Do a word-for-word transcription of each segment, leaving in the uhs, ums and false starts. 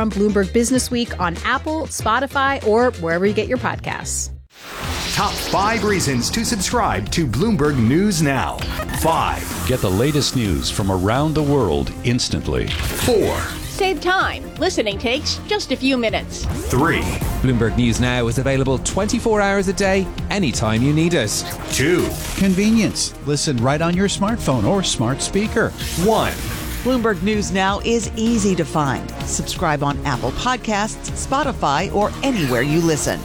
from Bloomberg Business Week on Apple, Spotify, or wherever you get your podcasts. Top five reasons to subscribe to Bloomberg News Now. Five. Get the latest news from around the world instantly. Four. Save time. Listening takes just a few minutes. Three. Bloomberg News Now is available twenty-four hours a day, anytime you need us. Two. Convenience. Listen right on your smartphone or smart speaker. One. Bloomberg News Now is easy to find. Subscribe on Apple Podcasts, Spotify, or anywhere you listen.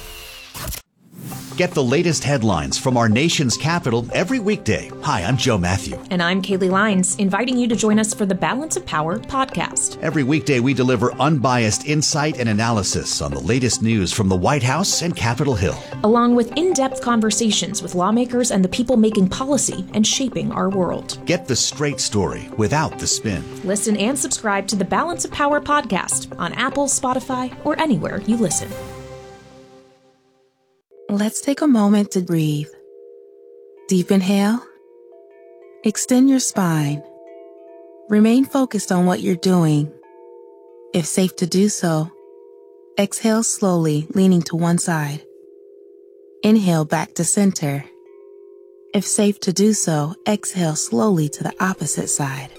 Get the latest headlines from our nation's capital every weekday. Hi, I'm Joe Matthew. And I'm Kaylee Lyons, inviting you to join us for the Balance of Power podcast. Every weekday, we deliver unbiased insight and analysis on the latest news from the White House and Capitol Hill, along with in-depth conversations with lawmakers and the people making policy and shaping our world. Get the straight story without the spin. Listen and subscribe to the Balance of Power podcast on Apple, Spotify, or anywhere you listen. Let's take a moment to breathe. Deep inhale. Extend your spine. Remain focused on what you're doing. If safe to do so, exhale slowly, leaning to one side. Inhale back to center. If safe to do so, exhale slowly to the opposite side.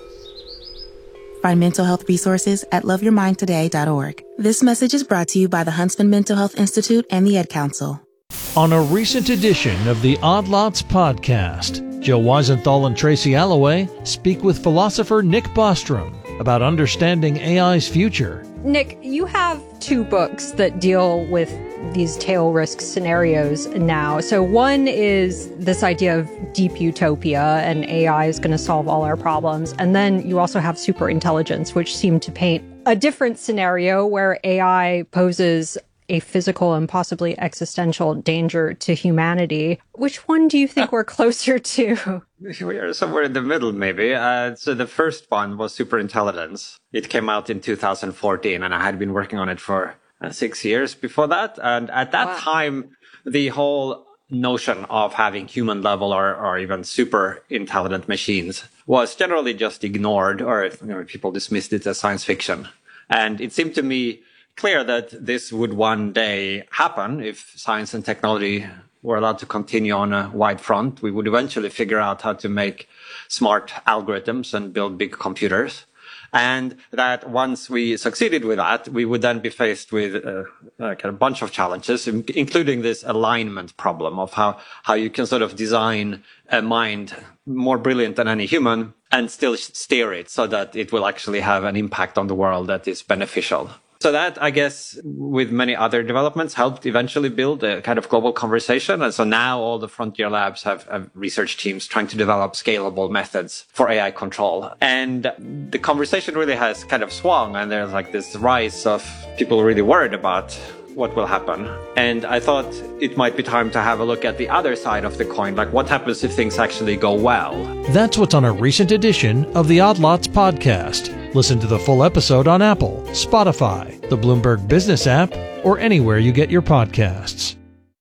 Find mental health resources at love your mind today dot org. This message is brought to you by the Huntsman Mental Health Institute and the Ad Council. On a recent edition of the Odd Lots podcast, Joe Weisenthal and Tracy Alloway speak with philosopher Nick Bostrom about understanding A I's future. Nick, you have two books that deal with these tail risk scenarios now. So one is this idea of deep utopia and A I is going to solve all our problems. And then you also have superintelligence, which seem to paint a different scenario where A I poses a physical and possibly existential danger to humanity. Which one do you think we're closer to? We are somewhere in the middle, maybe. Uh, so the first one was superintelligence. It came out in two thousand fourteen, and I had been working on it for uh, six years before that. And at that wow. time, the whole notion of having human level or, or even super intelligent machines was generally just ignored, or you know, people dismissed it as science fiction. And it seemed to me clear that this would one day happen if science and technology were allowed to continue on a wide front. We would eventually figure out how to make smart algorithms and build big computers. And that once we succeeded with that, we would then be faced with a, a kind of bunch of challenges, including this alignment problem of how, how you can sort of design a mind more brilliant than any human and still steer it so that it will actually have an impact on the world that is beneficial. So that, I guess, with many other developments, helped eventually build a kind of global conversation. And so now all the frontier labs have, have research teams trying to develop scalable methods for A I control. And the conversation really has kind of swung, and there's like this rise of people really worried about what will happen. And I thought it might be time to have a look at the other side of the coin, like what happens if things actually go well. That's what's on a recent edition of the Odd Lots podcast. Listen to the full episode on Apple, Spotify, the Bloomberg Business app, or anywhere you get your podcasts.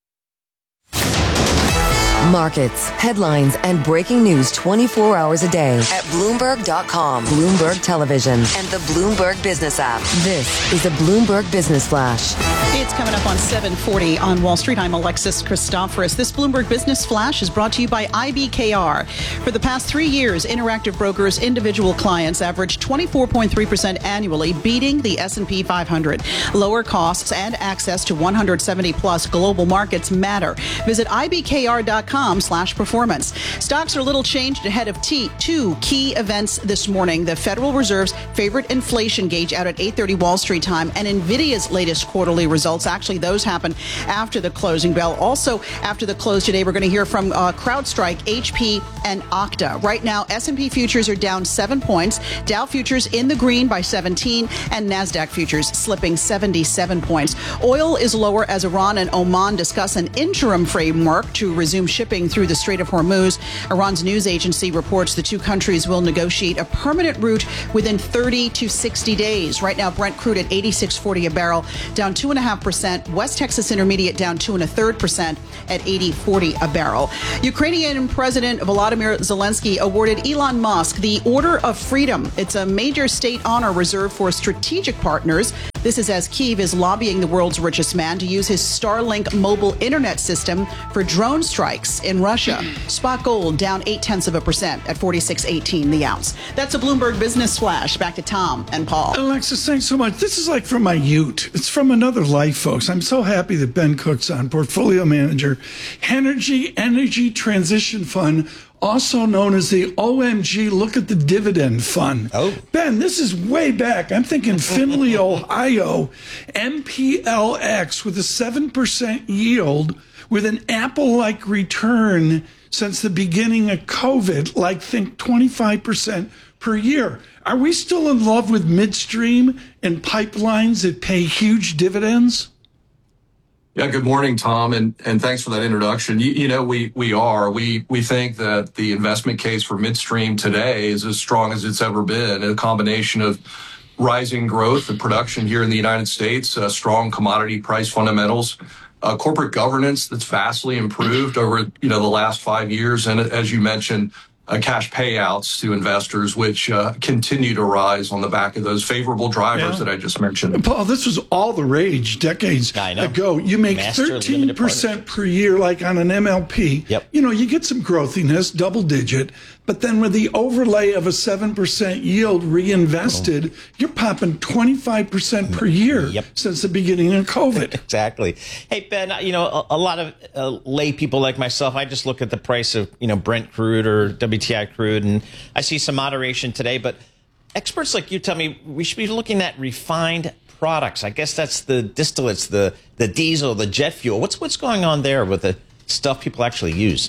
Markets, headlines, and breaking news twenty-four hours a day at Bloomberg dot com, Bloomberg Television, and the Bloomberg Business app. This is the Bloomberg Business Flash. It's coming up on seven forty on Wall Street. I'm Alexis Christoforous. This Bloomberg Business Flash is brought to you by I B K R. For the past three years, Interactive Brokers' individual clients averaged twenty-four point three percent annually, beating the S and P five hundred. Lower costs and access to one hundred seventy plus global markets matter. Visit I B K R dot com slash performance. Stocks are little changed ahead of T two key events this morning. The Federal Reserve's favorite inflation gauge out at eight thirty Wall Street time, and NVIDIA's latest quarterly results. Actually, those happen after the closing bell. Also, after the close today, we're going to hear from uh, CrowdStrike, H P, and Okta. Right now, S and P futures are down seven points. Dow futures in the green by seventeen, and NASDAQ futures slipping seventy-seven points. Oil is lower as Iran and Oman discuss an interim framework to resume shipping through the Strait of Hormuz. Iran's news agency reports the two countries will negotiate a permanent route within thirty to sixty days. Right now, Brent crude at eighty-six forty a barrel, down two and a half percent. West Texas Intermediate down two and a third percent at eighty forty a barrel. Ukrainian President Volodymyr Zelensky awarded Elon Musk the Order of Freedom. It's a major state honor reserved for strategic partners. This is as Kyiv is lobbying the world's richest man to use his Starlink mobile internet system for drone strikes in Russia. Spot gold down eight tenths of a percent at forty-six eighteen the ounce. That's a Bloomberg Business Flash. Back to Tom and Paul. Alexis, thanks so much. This is like from my ute. It's from another life, folks. I'm so happy that Ben Cook's on, portfolio manager, Energy Energy Transition Fund, also known as the O M G Look at the Dividend Fund. Oh. Ben, this is way back. I'm thinking Findlay, Ohio, M P L X with a seven percent yield with an Apple-like return since the beginning of COVID, like think twenty-five percent per year. Are we still in love with midstream and pipelines that pay huge dividends? Yeah, good morning, Tom, and, and thanks for that introduction. You, you know, we we are. We we think that the investment case for midstream today is as strong as it's ever been. A combination of rising growth and production here in the United States, uh, strong commodity price fundamentals, uh, corporate governance that's vastly improved over, you know, the last five years, and as you mentioned, Uh, cash payouts to investors, which uh, continue to rise on the back of those favorable drivers yeah. that I just mentioned. Paul, this was all the rage decades ago. You make Master thirteen percent per year, like on an M L P. Yep. You know, you get some growthiness, double digit, but then with the overlay of a seven percent yield reinvested, oh. you're popping twenty-five percent per year yep. since the beginning of COVID. Exactly. Hey, Ben, you know, a, a lot of uh, lay people like myself, I just look at the price of, you know, Brent crude or W T I crude, and I see some moderation today, but experts like you tell me we should be looking at refined products. I guess that's the distillates, the the diesel, the jet fuel. What's what's going on there with the stuff people actually use?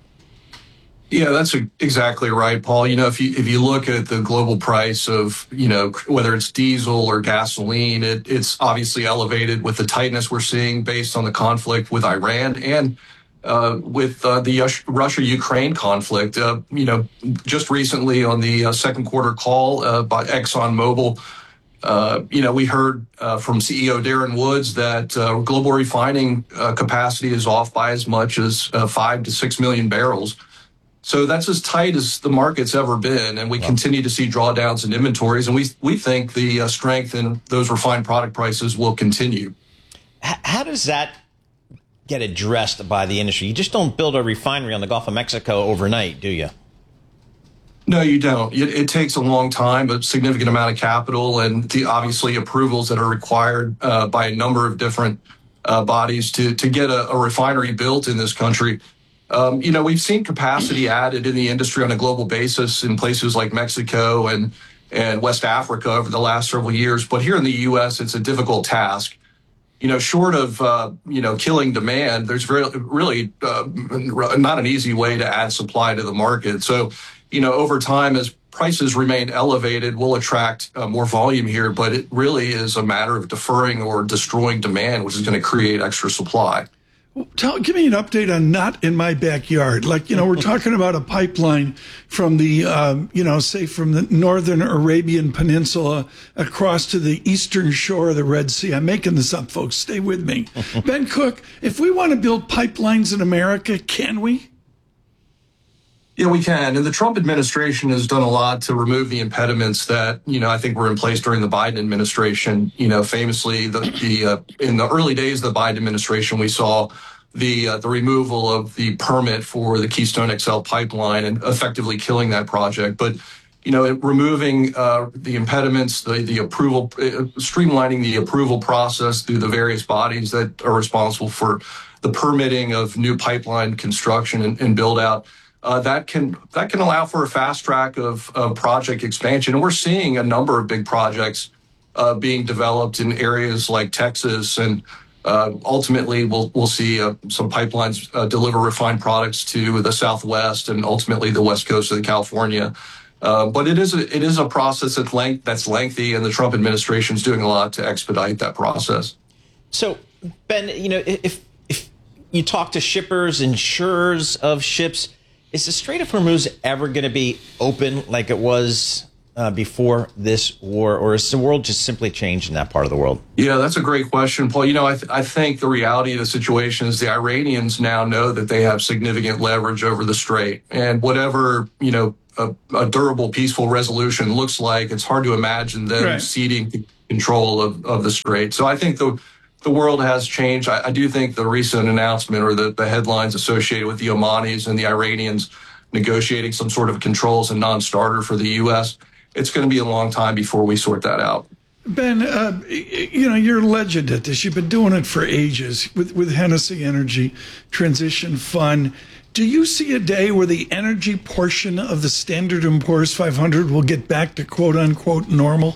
Yeah, that's exactly right, Paul. You know, if you if you look at the global price of, you know, whether it's diesel or gasoline, it, it's obviously elevated with the tightness we're seeing based on the conflict with Iran and uh, with uh, the Russia-Ukraine conflict. Uh, you know, just recently on the uh, second quarter call uh, by ExxonMobil, uh, you know, we heard uh, from C E O Darren Woods that uh, global refining uh, capacity is off by as much as uh, five to six million barrels. So that's as tight as the market's ever been, and we wow. continue to see drawdowns in inventories, and we we think the uh, strength in those refined product prices will continue. How does that get addressed by the industry? You just don't build a refinery on the Gulf of Mexico overnight, do you? No, you don't. It, it takes a long time, a significant amount of capital, and the obviously approvals that are required uh, by a number of different uh, bodies to to get a, a refinery built in this country. Um, you know, we've seen capacity added in the industry on a global basis in places like Mexico and and West Africa over the last several years. But here in the U S, it's a difficult task. You know, short of, uh, you know, killing demand, there's very, really uh, not an easy way to add supply to the market. So, you know, over time, as prices remain elevated, we'll attract uh, more volume here. But it really is a matter of deferring or destroying demand, which is going to create extra supply. Tell, give me an update on not in my backyard. Like, you know, we're talking about a pipeline from the, um, you know, say from the northern Arabian Peninsula across to the eastern shore of the Red Sea. I'm making this up, folks. Stay with me. Ben Cook, if we want to build pipelines in America, can we? Yeah, we can. And the Trump administration has done a lot to remove the impediments that, you know, I think were in place during the Biden administration. You know, famously, the, the uh, in the early days of the Biden administration, we saw the uh, the removal of the permit for the Keystone X L pipeline and effectively killing that project. But, you know, it, removing uh, the impediments, the, the approval, uh, streamlining the approval process through the various bodies that are responsible for the permitting of new pipeline construction and, and build out. Uh, that can that can allow for a fast track of, of project expansion. And we're seeing a number of big projects uh, being developed in areas like Texas. And uh, ultimately, we'll we'll see uh, some pipelines uh, deliver refined products to the Southwest and ultimately the West Coast of California. Uh, but it is a, it is a process that's, length, that's lengthy, and the Trump administration is doing a lot to expedite that process. So, Ben, you know, if if you talk to shippers, insurers of ships, is the Strait of Hormuz ever going to be open like it was uh, before this war, or is the world just simply changed in that part of the world? Yeah, that's a great question, Paul. You know, I, th- I think the reality of the situation is the Iranians now know that they have significant leverage over the Strait. And whatever, you know, a, a durable, peaceful resolution looks like, it's hard to imagine them right. ceding to control of, of the strait. So I think the the world has changed. I, I do think the recent announcement or the, the headlines associated with the Omanis and the Iranians negotiating some sort of controls and non-starter for the U S, it's going to be a long time before we sort that out. Ben, uh, you know, you're a legend at this. You've been doing it for ages with, with Hennessy Energy Transition Fund. Do you see a day where the energy portion of the Standard and Poor's five hundred will get back to quote-unquote normal?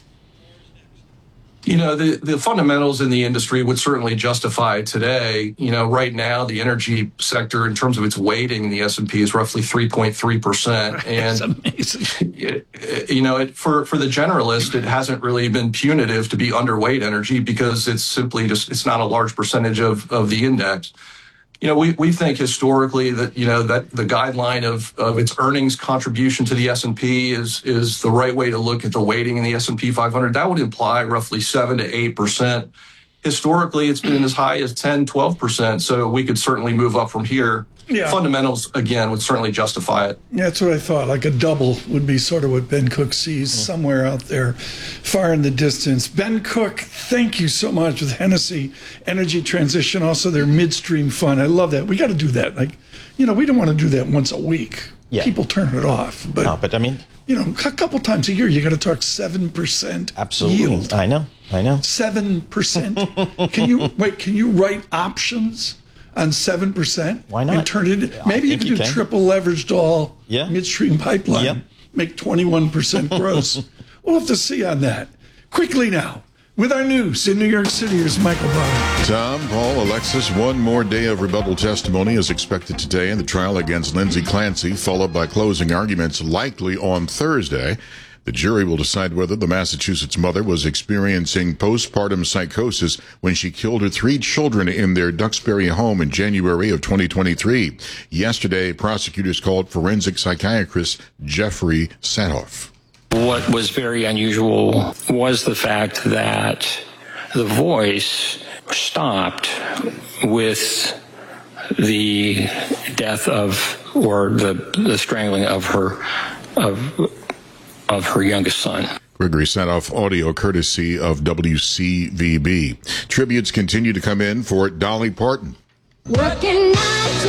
You know, the, the fundamentals in the industry would certainly justify it today. You know, right now, the energy sector, in terms of its weighting in the S and P, is roughly three point three percent. That's and, amazing. It, you know, it, for, for the generalist, it hasn't really been punitive to be underweight energy because it's simply just, it's not a large percentage of, of the index. You know, we, we think historically that, you know, that the guideline of, of its earnings contribution to the S and P is is the right way to look at the weighting in the S and P five hundred. That would imply roughly seven to eight percent. Historically, it's been as high as ten, twelve percent. So we could certainly move up from here. Yeah. Fundamentals, again, would certainly justify it. Yeah, that's what I thought. Like a double would be sort of what Ben Cook sees mm-hmm. somewhere out there far in the distance. Ben Cook, thank you so much with Hennessy Energy Transition, also their midstream fund. I love that. We got to do that. Like, you know, we don't want to do that once a week. Yeah. People turn it off. But, no, but I mean, you know, a couple times a year, you got to talk seven percent absolutely. Yield. I know. I know. seven percent. Can you, wait, can you write options on seven percent? Why not? And turn it, maybe you can do can. triple leveraged all yeah. midstream pipeline. Yep. Make twenty-one percent gross. We'll have to see on that. Quickly now, with our news in New York City, here's Michael Barr. Tom, Paul, Alexis, one more day of rebuttal testimony is expected today in the trial against Lindsay Clancy, followed by closing arguments likely on Thursday. The jury will decide whether the Massachusetts mother was experiencing postpartum psychosis when she killed her three children in their Duxbury home in January of twenty twenty-three. Yesterday, prosecutors called forensic psychiatrist Jeffrey Sanoff. What was very unusual was the fact that the voice stopped with the death of, or the, the strangling of her, of of her youngest son. Gregory Sanoff audio courtesy of W C V B. Tributes continue to come in for Dolly Parton. Working nine to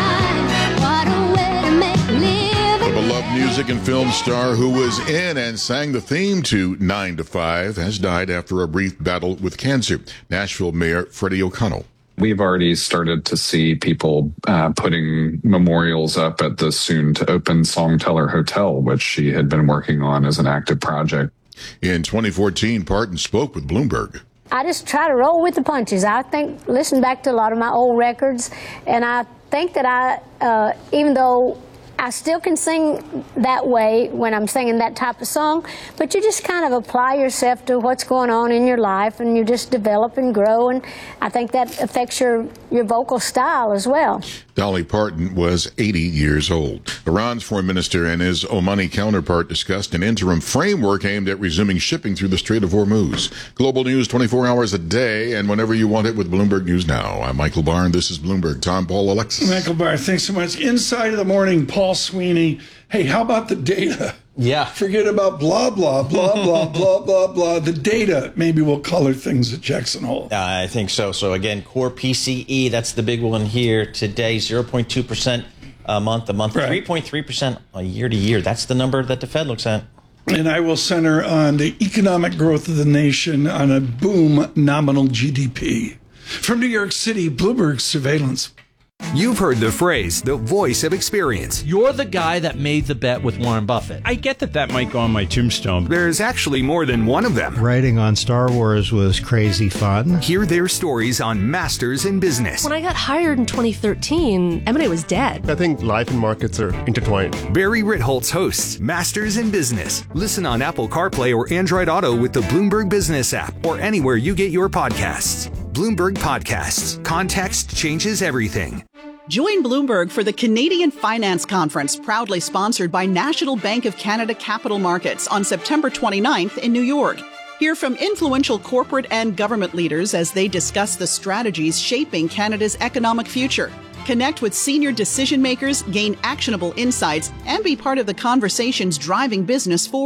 five, what a way to make a living. The beloved music and film star who was in and sang the theme to nine to five has died after a brief battle with cancer. Nashville Mayor Freddie O'Connell. We've already started to see people uh, putting memorials up at the soon-to-open Songteller Hotel, which she had been working on as an active project. In twenty fourteen, Parton spoke with Bloomberg. I just try to roll with the punches. I think, listen back to a lot of my old records, and I think that I, uh, even though I still can sing that way when I'm singing that type of song, but you just kind of apply yourself to what's going on in your life, and you just develop and grow, and I think that affects your, your vocal style as well. Dolly Parton was eighty years old. Iran's foreign minister and his Omani counterpart discussed an interim framework aimed at resuming shipping through the Strait of Hormuz. Global news twenty-four hours a day and whenever you want it with Bloomberg News Now. I'm Michael Barr, and this is Bloomberg. Tom, Paul, Alexis. Michael Barr, thanks so much. Inside of the morning, Paul Sweeney. Hey, how about the data? Yeah. Forget about blah, blah, blah, blah, blah, blah, blah. The data maybe will color things at Jackson Hole. Uh, I think so. So, again, core P C E, that's the big one here today, zero point two percent a month, a month, right. three point three percent a year to year. That's the number that the Fed looks at. And I will center on the economic growth of the nation on a boom nominal G D P. From New York City, Bloomberg Surveillance. You've heard the phrase, the voice of experience. You're the guy that made the bet with Warren Buffett. I get that that might go on my tombstone. There's actually more than one of them. Writing on Star Wars was crazy fun. Hear their stories on Masters in Business. When I got hired in twenty thirteen, M and A was dead. I think life and markets are intertwined. Barry Ritholtz hosts Masters in Business. Listen on Apple CarPlay or Android Auto with the Bloomberg Business app or anywhere you get your podcasts. Bloomberg Podcasts. Context changes everything. Join Bloomberg for the Canadian Finance Conference, proudly sponsored by National Bank of Canada Capital Markets on September twenty-ninth in New York. Hear from influential corporate and government leaders as they discuss the strategies shaping Canada's economic future. Connect with senior decision makers, gain actionable insights, and be part of the conversations driving business forward.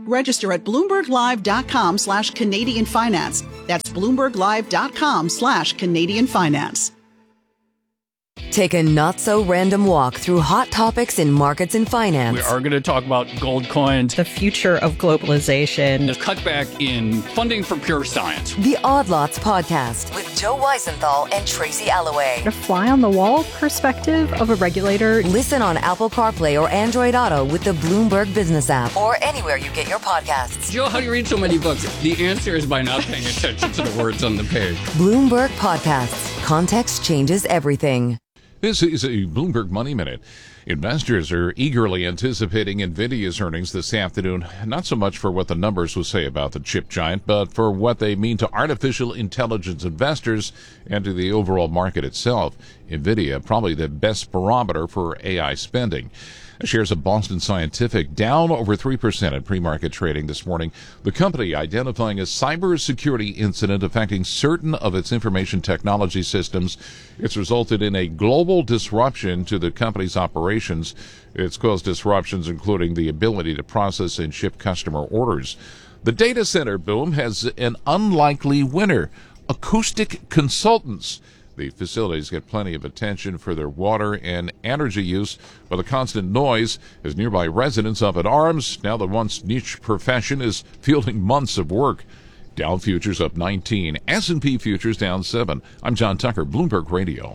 Register at bloomberglive.com slash Canadian Finance. That's bloomberglive.com slash Canadian Finance. Take a not-so-random walk through hot topics in markets and finance. We are going to talk about gold coins, the future of globalization, the cutback in funding for pure science. The Odd Lots Podcast with Joe Weisenthal and Tracy Alloway. A fly-on-the-wall perspective of a regulator. Listen on Apple CarPlay or Android Auto with the Bloomberg Business app or anywhere you get your podcasts. Joe, how do you read so many books? The answer is by not paying attention to the words on the page. Bloomberg Podcasts. Context changes everything. This is a Bloomberg Money Minute. Investors are eagerly anticipating NVIDIA's earnings this afternoon, not so much for what the numbers will say about the chip giant, but for what they mean to artificial intelligence investors and to the overall market itself. NVIDIA, probably the best barometer for A I spending. Shares of Boston Scientific down over three percent at pre-market trading this morning. The company identifying a cybersecurity incident affecting certain of its information technology systems. It's resulted in a global disruption to the company's operations. It's caused disruptions including the ability to process and ship customer orders. The data center boom has an unlikely winner, Acoustic Consultants. The facilities get plenty of attention for their water and energy use, but the constant noise has nearby residents up in arms. Now the once niche profession is fielding months of work. Dow futures up nineteen, S and P futures down seven. I'm John Tucker, Bloomberg Radio.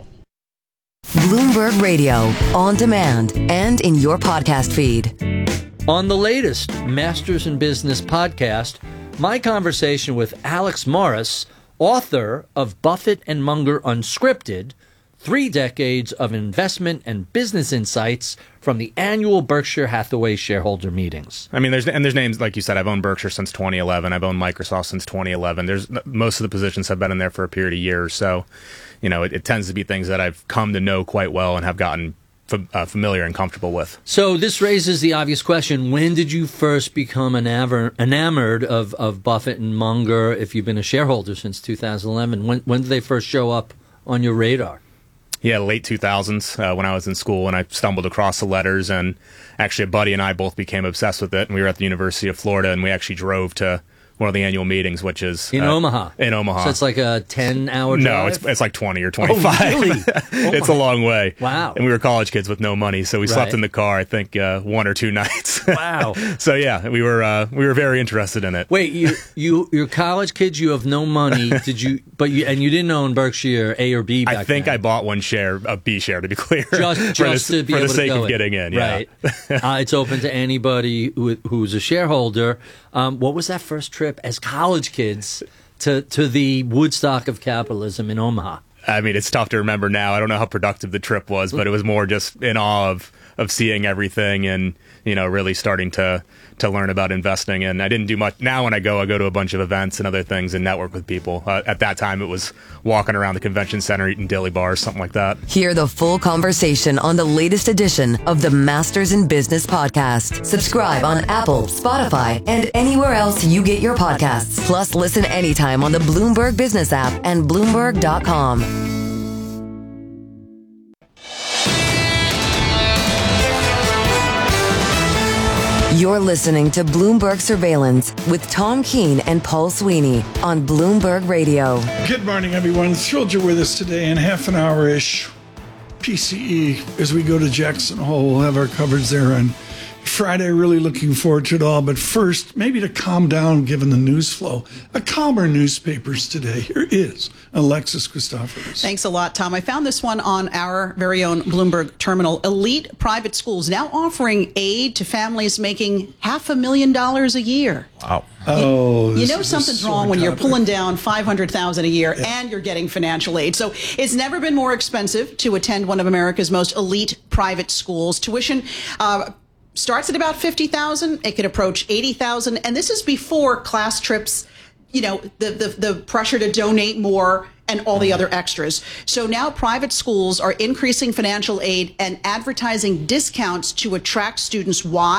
Bloomberg Radio, on demand and in your podcast feed. On the latest Masters in Business podcast, my conversation with Alex Morris, author of Buffett and Munger Unscripted, Three Decades of Investment and Business Insights from the Annual Berkshire Hathaway Shareholder Meetings. I mean, there's and there's names, like you said, I've owned Berkshire since twenty eleven. I've owned Microsoft since twenty eleven. There's most of the positions have been in there for a period of years. So, you know, it, it tends to be things that I've come to know quite well and have gotten f- uh, familiar and comfortable with. So this raises the obvious question: when did you first become enamored, enamored of, of Buffett and Munger? If you've been a shareholder since two thousand eleven, when when did they first show up on your radar? Yeah, late two thousands uh, when I was in school, and I stumbled across the letters, and actually a buddy and I both became obsessed with it, and we were at the University of Florida, and we actually drove to one of the annual meetings, which is in uh, Omaha. In Omaha, so it's like a ten-hour drive. No, it's it's like twenty or twenty-five. Oh, really? Oh, it's a long way. Wow. And we were college kids with no money, so we Right. slept in the car. I think uh, one or two nights. Wow. So yeah, we were uh, we were very interested in it. Wait, you you you're college kids. You have no money. Did you? But you and you didn't own Berkshire A or B back I think then. I bought one share, a B share, to be clear, Just, for just the, to be for able the sake to go of in. getting in. Yeah. Right. uh, it's open to anybody who, who's a shareholder. Um, what was that first trip as college kids to to the Woodstock of capitalism in Omaha? I mean, it's tough to remember now. I don't know how productive the trip was, but it was more just in awe of, of seeing everything and, you know, really starting to, to learn about investing. And I didn't do much. Now when I go, I go to a bunch of events and other things and network with people. Uh, at that time, it was walking around the convention center, eating dilly bars, something like that. Hear the full conversation on the latest edition of the Masters in Business podcast. Subscribe on Apple, Spotify, and anywhere else you get your podcasts. Plus, listen anytime on the Bloomberg Business app and Bloomberg dot com. You're listening to Bloomberg Surveillance with Tom Keene and Paul Sweeney on Bloomberg Radio. Good morning, everyone. Thrilled you're with us today in half an hour-ish. P C E, as we go to Jackson Hole, we'll have our coverage there on Friday. Really looking forward to it all. But first, maybe to calm down given the news flow, a calmer newspapers today. Here is Alexis Christoforous. Thanks a lot, Tom. I found this one on our very own Bloomberg terminal. Elite private schools now offering aid to families making half a million dollars a year. Wow. Oh, you know something's wrong when you're pulling down five hundred thousand dollars a year Yeah. and you're getting financial aid. So it's never been more expensive to attend one of America's most elite private schools. Tuition uh, starts at about fifty thousand dollars. It could approach eighty thousand dollars. And this is before class trips, you know, the, the, the pressure to donate more and all the other extras. So now private schools are increasing financial aid and advertising discounts to attract students. Why?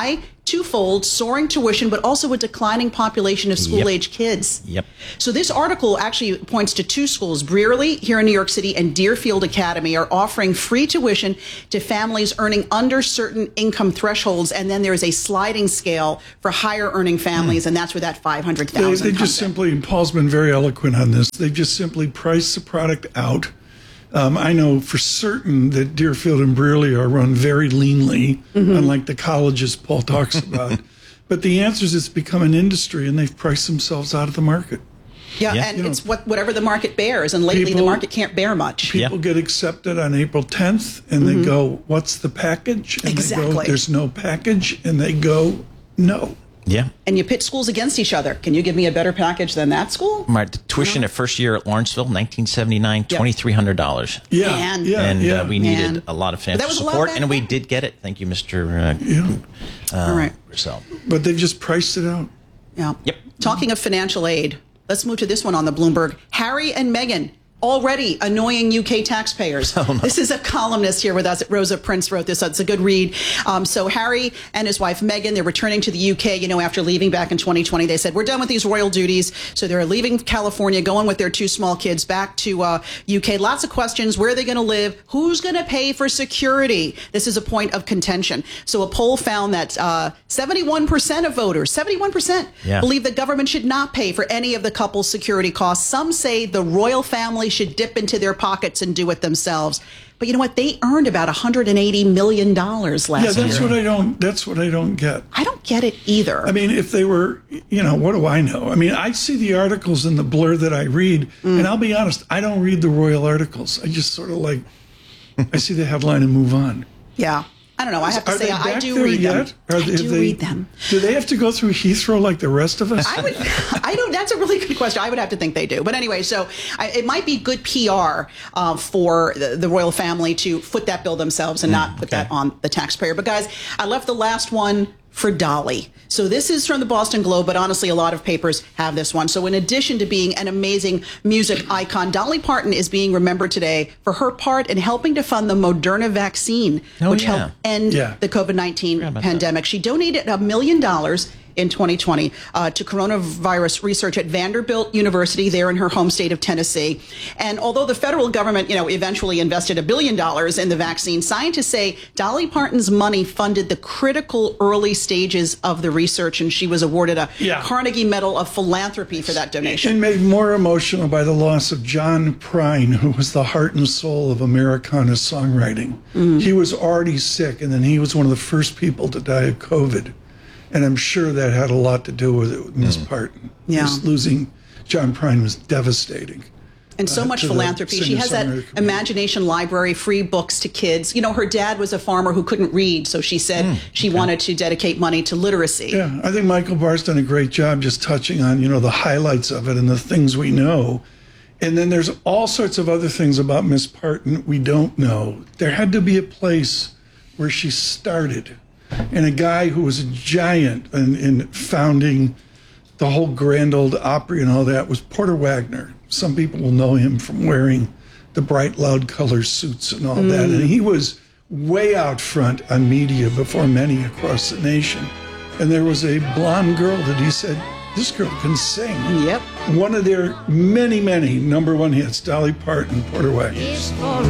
twofold, soaring tuition, but also a declining population of school-age kids. Yep. So this article actually points to two schools. Brearley here in New York City and Deerfield Academy are offering free tuition to families earning under certain income thresholds, and then there is a sliding scale for higher earning families, and that's where that five hundred thousand dollars They, they just simply, and Paul's been very eloquent on this, they just simply price the product out. Um, I know for certain that Deerfield and Brearley are run very leanly, mm-hmm. unlike the colleges Paul talks about. But the answer is it's become an industry, and they've priced themselves out of the market. Yeah, yeah. and you it's know, what whatever the market bears, and lately people, the market can't bear much. People yeah. get accepted on April tenth, and mm-hmm. they go, what's the package? And exactly. they go, there's no package, and they go, no. Yeah. And you pit schools against each other. Can you give me a better package than that school? My tuition at first year at Lawrenceville, nineteen seventy-nine, twenty-three hundred dollars. Yeah. Man. yeah. And yeah. Uh, we Man. needed a lot of financial support, and we did get it. Thank you, Mister Uh, yeah. uh, All right. Russell. But they've just priced it out. Yeah. Yep. Talking of financial aid, let's move to this one on the Bloomberg. Harry and Meghan already annoying U K taxpayers. Oh, no. This is a columnist here with us. Rosa Prince wrote this. So it's a good read. Um, so Harry and his wife Meghan, they're returning to the U K, you know, after leaving back in twenty twenty. They said, we're done with these royal duties. So they're leaving California, going with their two small kids back to uh, U K. Lots of questions. Where are they going to live? Who's going to pay for security? This is a point of contention. So a poll found that uh, seventy-one percent of voters, seventy-one percent, yeah. believe the government should not pay for any of the couple's security costs. Some say the royal family should dip into their pockets and do it themselves. But you know what? They earned about one hundred eighty million dollars last year. Yeah, that's year. what I don't. That's what I don't get. I don't get it either. I mean, if they were, you know, what do I know? I mean, I see the articles in the blur that I read, mm. and I'll be honest, I don't read the royal articles. I just sort of like, I see the headline and move on. Yeah. I don't know. I have to Are say, they I back do there read yet? them. Are I they, do they, read them. Do they have to go through Heathrow like the rest of us? I would. I don't. That's a really good question. I would have to think they do. But anyway, so I, it might be good P R uh, for the, the royal family to foot that bill themselves and mm, not put okay. that on the taxpayer. But guys, I left the last one for Dolly. So this is from the Boston Globe, but honestly, a lot of papers have this one. So in addition to being an amazing music icon, Dolly Parton is being remembered today for her part in helping to fund the Moderna vaccine, oh, which yeah. helped end yeah. the COVID nineteen pandemic. That. She donated a million dollars in twenty twenty uh, to coronavirus research at Vanderbilt University there in her home state of Tennessee. And although the federal government, you know, eventually invested a billion dollars in the vaccine, scientists say Dolly Parton's money funded the critical early stages of the research, and she was awarded a yeah. Carnegie Medal of Philanthropy for that donation. And made more emotional by the loss of John Prine, who was the heart and soul of Americana songwriting. Mm-hmm. He was already sick, and then he was one of the first people to die of COVID. And I'm sure that had a lot to do with it with Miss mm. Parton. Yeah. Just losing John Prine was devastating. And so uh, much philanthropy. She has that imagination library, free books to kids. You know, her dad was a farmer who couldn't read, so she said mm, she okay. wanted to dedicate money to literacy. Yeah, I think Michael Barr's done a great job just touching on, you know, the highlights of it and the things we know. And then there's all sorts of other things about Miss Parton we don't know. There had to be a place where she started. And a guy who was a giant in, in founding the whole Grand Ole Opry and all that was Porter Wagner. Some people will know him from wearing the bright, loud color suits and all mm. that. And he was way out front on media before many across the nation. And there was a blonde girl that he said, this girl can sing. Yep. One of their many, many number one hits, Dolly Parton, Porter Wagner.